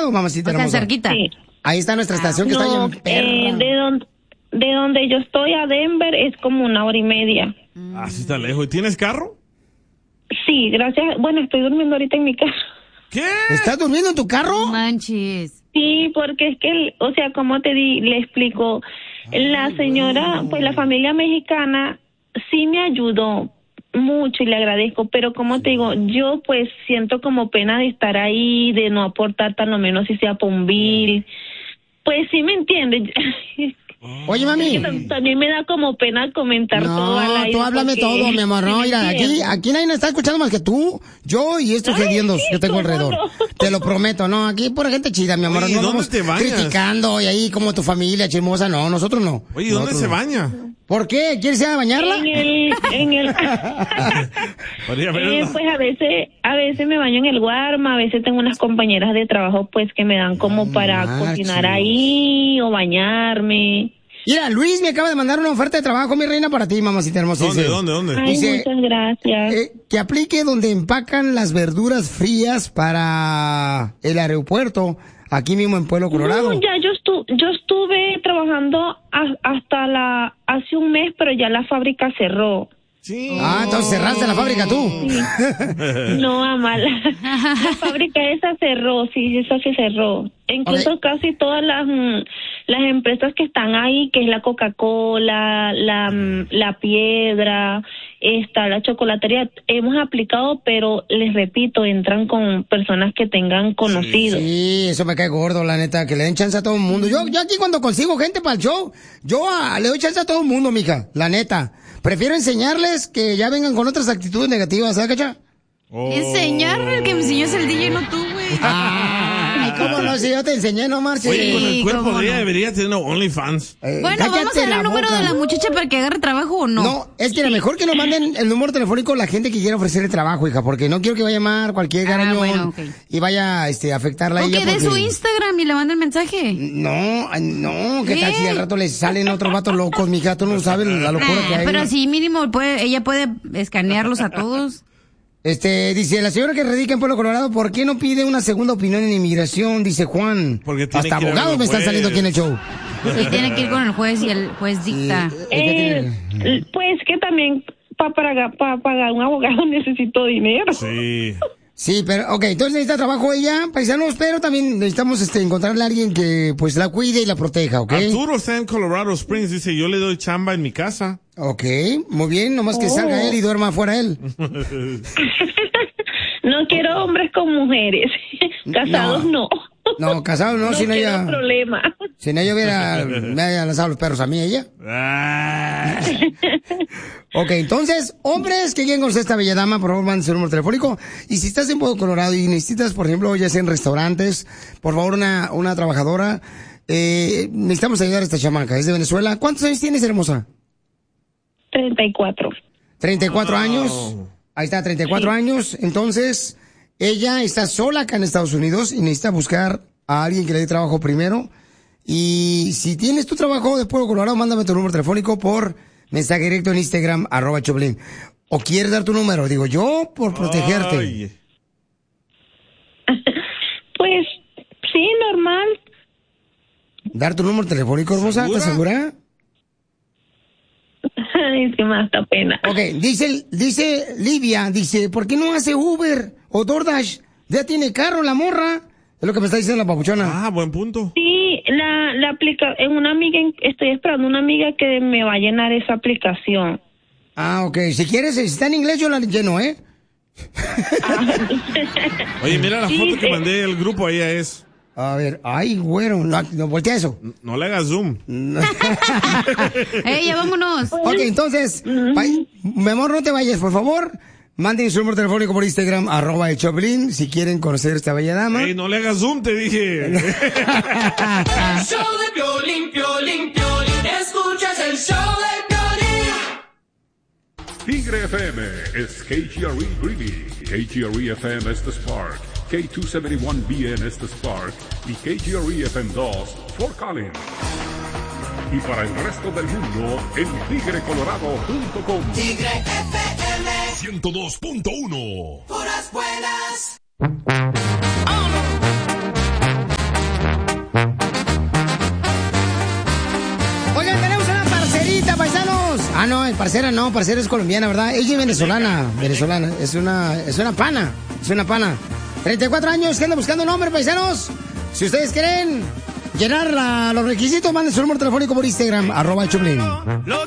o mamacita hermosa? Está cerquita. Sí. Ahí está nuestra estación que está bien perra. De donde yo estoy a Denver es como 1 hora y media. Ah, sí está lejos. ¿Y tienes carro? Sí, gracias. Bueno, estoy durmiendo ahorita en mi casa. ¿Qué? ¿Estás durmiendo en tu carro? Manches. Sí, porque es que, o sea, como le explico, la señora, pues la familia mexicana sí me ayudó mucho y le agradezco, pero como te digo, yo pues siento como pena de estar ahí, de no aportar tan lo menos si sea por un bill. Pues sí me entiendes. Oye, mami. Es que también me da como pena comentar todo al aire. No, tú háblame porque... todo, mi amor. No, mira, aquí nadie nos está escuchando más que tú, yo y estos hediondos que tengo alrededor. No. Te lo prometo, no, aquí pura gente chida, mi amor. Oye, no ¿dónde te bañas? Criticando y ahí como tu familia chismosa, no, nosotros no. Oye, ¿dónde se baña? ¿Por qué? ¿Quieres ir a bañarla? En el pues a veces me baño en el Guarma, a veces tengo unas compañeras de trabajo pues que me dan como para cocinar ahí o bañarme. Mira, Luis me acaba de mandar una oferta de trabajo, mi reina, para ti, mamacita hermosa. ¿Dónde? Ay, dice, muchas gracias. Que aplique donde empacan las verduras frías para el aeropuerto, aquí mismo en Pueblo Colorado. No, ya yo estuve trabajando hace un mes, pero ya la fábrica cerró. Sí. Ah, entonces cerraste la fábrica tú. Sí. No, amala. La fábrica esa cerró, sí, esa sí cerró. Incluso casi todas las empresas que están ahí, que es la Coca-Cola, la Piedra, la chocolatería, hemos aplicado, pero les repito, entran con personas que tengan conocidos. Sí, eso me cae gordo, la neta, que le den chance a todo el mundo. Yo aquí cuando consigo gente para el show, le doy chance a todo el mundo, mija, la neta. Prefiero enseñarles que ya vengan con otras actitudes negativas, ¿sabes, Cacha? Enseñarme, el que me enseñó es el DJ, no tú, güey. Ay, ¿cómo no? Si yo te enseñé, no marches. Oye, con el cuerpo de ella debería tener OnlyFans. Bueno, vamos a dar el número de la muchacha para que agarre trabajo o no. No, es que era mejor que nos manden el número telefónico la gente que quiera ofrecer el trabajo, hija, porque no quiero que vaya a llamar cualquier garañón y vaya a afectarla a ella. O que dé su Instagram y le mande el mensaje. No, ¿qué tal si al rato le salen otros vatos locos, mija? Tú no sabes la locura que hay. Pero así mínimo ella puede escanearlos a todos. Dice, la señora que radica en Pueblo Colorado, ¿por qué no pide una segunda opinión en inmigración? Dice Juan. Porque tiene hasta que abogados me están saliendo aquí en el show. Sí, tiene que ir con el juez y el juez dicta. Pues que también para pagar un abogado necesito dinero. Sí. Sí, pero, entonces necesita trabajo ella, paisanos, pero también necesitamos encontrarle a alguien que pues la cuide y la proteja, ¿ok? Arturo está en Colorado Springs, dice, yo le doy chamba en mi casa. Ok, muy bien, nomás que salga él y duerma afuera él. No quiero hombres con mujeres, casados no. No, casados no, si no ella... problema. Si no ella me había lanzado los perros a mí, ella. Ok, entonces, hombres que lleguen con esta bella dama, por favor, manden su número telefónico. Y si estás en Pueblo Colorado y necesitas, por ejemplo, ya sea en restaurantes, por favor, una trabajadora, necesitamos ayudar a esta chamaca. Es de Venezuela. ¿Cuántos años tienes, hermosa? 34. 34 años. Ahí está, 34 años. Entonces, ella está sola acá en Estados Unidos y necesita buscar a alguien que le dé trabajo primero. Y si tienes tu trabajo de Pueblo Colorado, mándame tu número telefónico por mensaje directo en Instagram, @Choplin. ¿O quieres dar tu número? Digo, yo por protegerte. Ay. Pues, sí, normal. ¿Dar tu número telefónico, hermosa? ¿Estás segura? Ay, sí, me da hasta pena. Ok, dice Livia, ¿por qué no hace Uber o DoorDash? Ya tiene carro la morra. Es lo que me está diciendo la papuchona. Ah, buen punto. Sí, la estoy esperando una amiga que me va a llenar esa aplicación. Ah, ok. Si quieres, si está en inglés, yo la lleno, ¿eh? Oye, mira la foto que mandé al grupo, ella es. A ver, ay, güero, no voltea eso. No le hagas zoom. Ya vámonos. Ok, entonces, mi amor, no te vayas, por favor. Manden su número telefónico por Instagram, @Choplin, si quieren conocer a esta bella dama. Ey, no le hagas zoom, te dije. El show de Piolín, Piolín, Piolín. Escuchas el show de Piolín. Tigre FM es KGRE Greeley, KGRE FM es The Spark, K271BN es The Spark y KGRE FM 2 Fort Collins. Y para el resto del mundo, en tigrecolorado.com. Tigre FM 102.1. Puras buenas. Ah, no, el parcera no, parcera es colombiana, ¿verdad? Ella es venezolana, es una pana, 34 años, que anda buscando un hombre, paisanos. Si ustedes quieren llenar los requisitos, manden su número telefónico por Instagram, @Choplin.